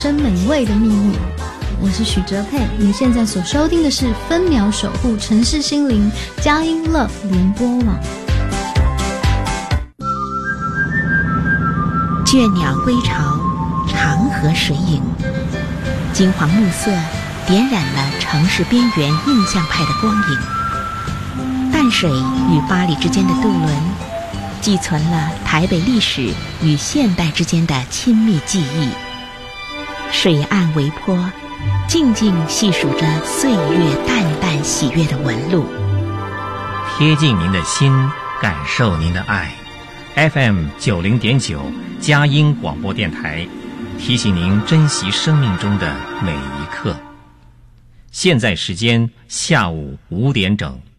真美味的秘密。我是许哲佩，你现在所收听的是分秒守护城市心灵佳音乐联播网。 倦鸟归巢，长河水影，金黄暮色点染了城市边缘印象派的光影。淡水与八里之间的渡轮，寄存了台北历史与现代之间的亲密记忆。水岸微波，静静细数着岁月淡淡喜悦的纹路， 贴近您的心，感受您的爱。FM 90.9佳音广播电台，提醒您珍惜生命中的每一刻。现在时间下午5点整。